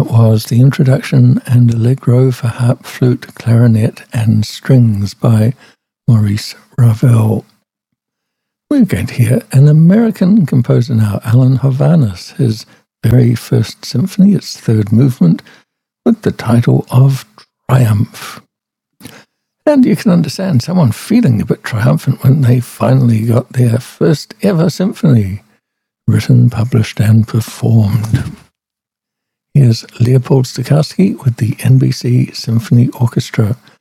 That was the introduction and Allegro for harp, flute, clarinet and strings by Maurice Ravel. We're going to hear an American composer now, Alan Hovhaness, his very first symphony, its third movement, with the title of Triumph. And you can understand someone feeling a bit triumphant when they finally got their first ever symphony, written, published and performed. Here's Leopold Stokowski with the NBC Symphony Orchestra